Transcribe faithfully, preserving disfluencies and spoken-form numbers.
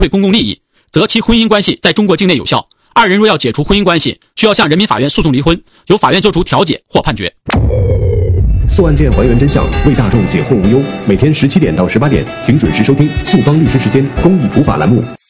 为公共利益，则其婚姻关系在中国境内有效。二人若要解除婚姻关系，需要向人民法院诉讼离婚，由法院作出调解或判决。 诉案件还原真相，为大众解惑无忧。每天十七点到十八点，请准时收听速帮律师时间公益普法栏目。